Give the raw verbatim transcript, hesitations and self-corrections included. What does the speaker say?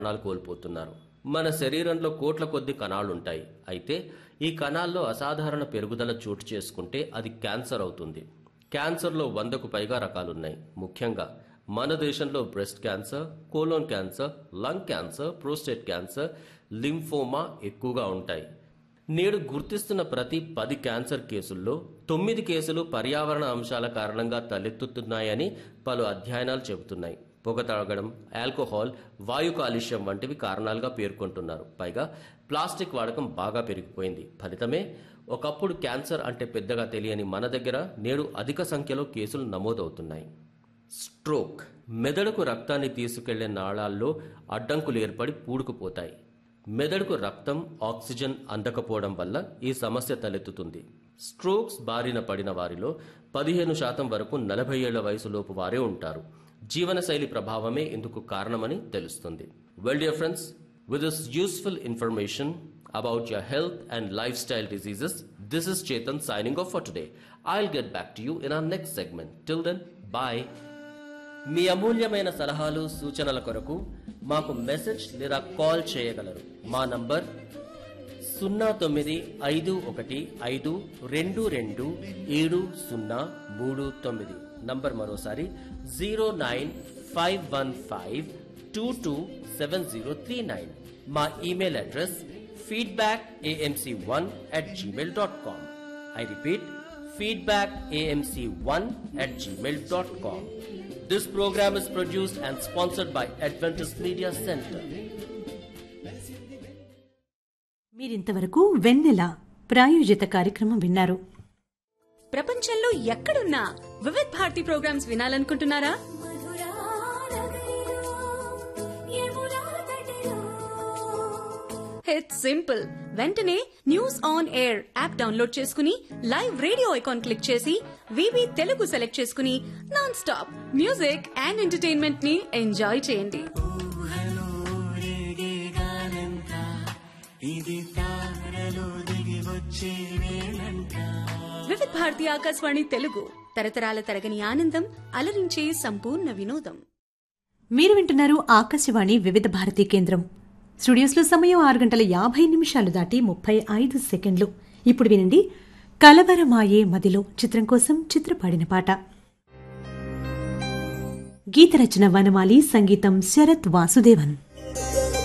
కణాలు కోల్పోతున్నారు. మన శరీరంలో కోట్ల కొద్ది కణాలుంటాయి. అయితే ఈ కణాల్లో అసాధారణ పెరుగుదల చోటు చేసుకుంటే అది క్యాన్సర్ అవుతుంది. క్యాన్సర్లో వందకు పైగా రకాలున్నాయి. ముఖ్యంగా మన దేశంలో breast cancer, colon cancer, lung cancer, prostate cancer, lymphoma ఎక్కువగా ఉంటాయి. నేడు గుర్తిస్తున్న ప్రతి పది క్యాన్సర్ కేసుల్లో తొమ్మిది కేసులు పర్యావరణ అంశాల కారణంగా తలెత్తుతున్నాయని పలు అధ్యయనాలు చెబుతున్నాయి. పొగ తాగడం, ఆల్కహాల్, వాయు కాలుష్యం వంటివి కారణాలుగా పేర్కొంటున్నారు. పైగా ప్లాస్టిక్ వాడకం బాగా పెరిగిపోయింది. ఫలితమే ఒకప్పుడు క్యాన్సర్ అంటే పెద్దగా తెలియని మన దగ్గర నేడు అధిక సంఖ్యలో కేసులు నమోదవుతున్నాయి. స్ట్రోక్, మెదడుకు రక్తాన్ని తీసుకెళ్లే నాళాల్లో అడ్డంకులు ఏర్పడి పూడుకుపోతాయి. మెదడుకు రక్తం, ఆక్సిజన్ అందకపోవడం వల్ల ఈ సమస్య తలెత్తుతుంది. స్ట్రోక్స్ బారిన పడిన వారిలో పదిహేను శాతం వరకు నలభై ఏళ్ల వయసులోపు వారే ఉంటారు. జీవనశైలి ప్రభావమే ఇందుకు కారణమని తెలుస్తుంది. Well dear friends, with this useful information about your health and lifestyle diseases, this is Chetan signing off for today. I'll get back to you in our next segment. Till then, bye. మీ అమూల్యమైన సలహాలు సూచనల కొరకు మాకు message లేదా call చేయగలరు. మా number సున్నా తొమ్మిది ఐదు ఒకటి ఐదు రెండు రెండు ఏడు సున్నా మూడు తొమ్మిది. నంబర్ మరోసారి zero nine five one five two two seven zero three nine. మా email address feedback AMC one at Gmail dot com. I repeat, feedback AMC one at Gmail dot com. This program is produced and sponsored by Adventist Media Center. మీరింతవరకు వెన్నెల ప్రాయోజిత కార్యక్రమం విన్నారు. ప్రపంచంలో ఎక్కడున్నా Vividh Bharati programmes వినాలనుకుంటున్నారా? It's simple. వెంటనే news on air app download చేసుకుని live radio icon click చేసి వివి Telugu select చేసుకుని non stop music and entertainment ని ఎంజాయ్ చేయండి. వివిధ్ భారతి ఆకాశవాణి తెలుగు, తరతరాల తరగని ఆనందం, అలరించే సంపూర్ణ వినోదం. మీరు వింటున్నారు ఆకాశవాణి వివిధ భారతి కేంద్రం. స్టూడియోస్లో సమయం ఆరు గంటల యాభై నిమిషాలు దాటి ముప్పై ఐదు సెకండ్లు. ఇప్పుడు వినండి కలవరమాయే మదిలో చిత్రం కోసం చిత్రపాడిన పాట. గీత రచన వనమాలి, సంగీతం శరత్ వాసుదేవన్.